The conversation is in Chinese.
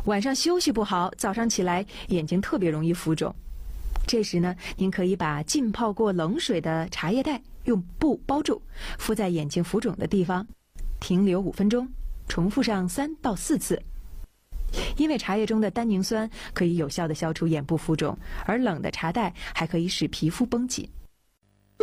晚上休息不好，早上起来眼睛特别容易浮肿。这时呢，您可以把浸泡过冷水的茶叶袋用布包住，敷在眼睛浮肿的地方，停留5分钟，重复上3到4次。因为茶叶中的单宁酸可以有效地消除眼部浮肿，而冷的茶袋还可以使皮肤绷紧。